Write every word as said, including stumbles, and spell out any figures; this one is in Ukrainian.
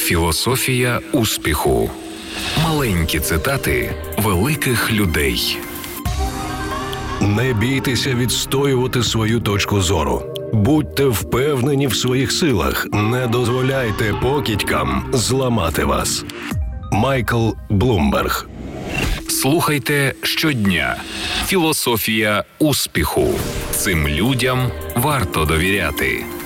Філософія успіху. Маленькі цитати великих людей. Не бійтеся відстоювати свою точку зору. Будьте впевнені в своїх силах. Не дозволяйте покидькам зламати вас. Майкл Блумберг. Слухайте щодня. Філософія успіху. Цим людям варто довіряти.